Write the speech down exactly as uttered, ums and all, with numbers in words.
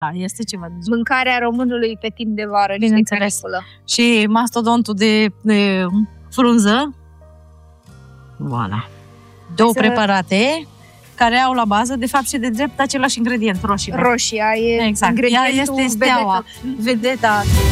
Da, este ceva de Mâncarea românului pe timp de vară, bineînțeles. Și mastodontul de, de frunză. Voilà. Două să... preparate care au la bază, de fapt și de drept, același ingredient, roșii. Roșia e exact. Ea este steaua, vedeta.